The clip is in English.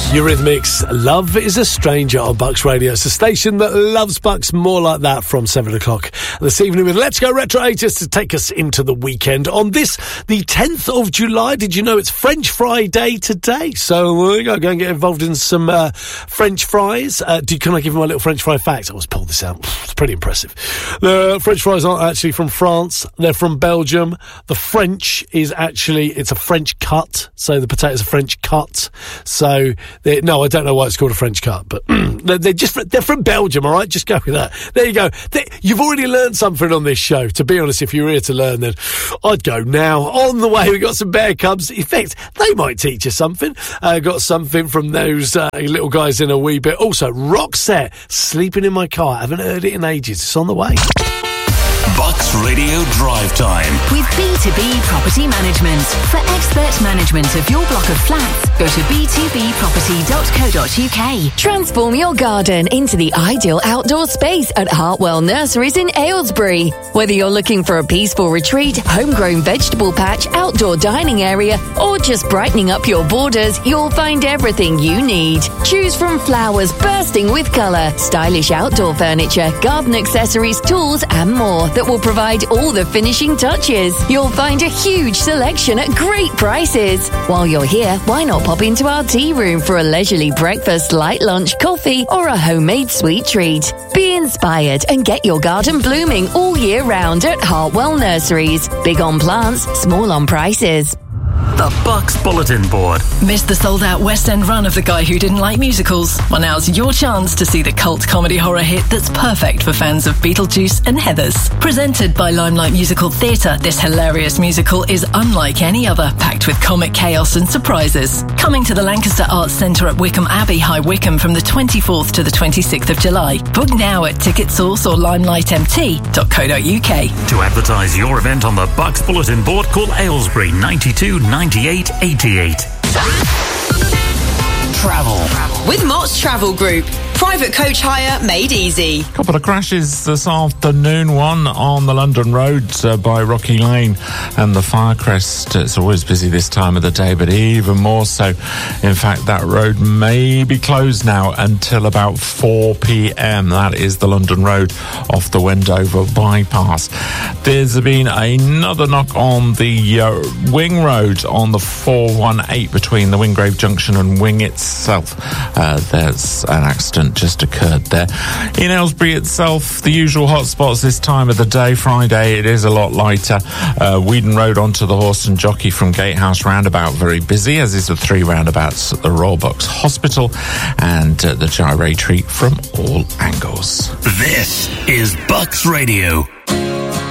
Eurythmics, Love is a Stranger on Bucks Radio. It's a station that loves Bucks more like that from 7 o'clock this evening with Let's Go Retro 80s to take us into the weekend. On this, the 10th of July, did you know it's French Fry Day today? So we're going to go and get involved in some French fries. Can I give you my little French fry fact? I always pulled this out. It's pretty impressive. The French fries aren't actually from France. They're from Belgium. The French is actually, it's a French cut. So the potatoes are French cut. So... No, I don't know why it's called a French cut, but they're from Belgium, all right? Just go with that. There you go. You've already learned something on this show. To be honest, if you're here to learn, then I'd go now. On the way, we've got some Bear Cubs. In fact, they might teach you something. Got something from those little guys in a wee bit. Also, Roxette, Sleeping in My Car. I haven't heard it in ages. It's on the way. Bucks Radio Drive Time. With B2B Property Management. For expert management of your block of flats, go to b2bproperty.co.uk. Transform your garden into the ideal outdoor space at Hartwell Nurseries in Aylesbury. Whether you're looking for a peaceful retreat, homegrown vegetable patch, outdoor dining area, or just brightening up your borders, you'll find everything you need. Choose from flowers bursting with colour, stylish outdoor furniture, garden accessories, tools, and more that will provide all the finishing touches. You'll find a huge selection at great prices. While you're here, why not pop into our tea room for a leisurely breakfast, light lunch, coffee, or a homemade sweet treat? Be inspired and get your garden blooming all year round at Hartwell Nurseries. Big on plants, small on prices. The Bucks Bulletin Board. Missed the sold-out West End run of The Guy Who Didn't Like Musicals? Well, now's your chance to see the cult comedy horror hit that's perfect for fans of Beetlejuice and Heathers. Presented by Limelight Musical Theatre, this hilarious musical is unlike any other, packed with comic chaos and surprises. Coming to the Lancaster Arts Centre at Wickham Abbey, High Wycombe from the 24th to the 26th of July. Book now at TicketSource or limelightmt.co.uk. To advertise your event on the Bucks Bulletin Board, call Aylesbury 92 98 88. Travel. With Mott's Travel Group. Private coach hire made easy. Couple of crashes this afternoon. One on the London Road by Rocky Lane and the Firecrest. It's always busy this time of the day, but even more so. In fact, that road may be closed now until about 4 p.m. That is the London Road off the Wendover bypass. There's been another knock on the Wing Road on the 418 between the Wingrave Junction and Wing itself. There's an accident just occurred there. In Aylesbury itself, the usual hotspots this time of the day. Friday, it is a lot lighter. Weedon Road onto the Horse and Jockey from Gatehouse Roundabout, very busy, as is the 3 roundabouts at the Royal Bucks Hospital and the Gyratory from all angles. This is Bucks Radio.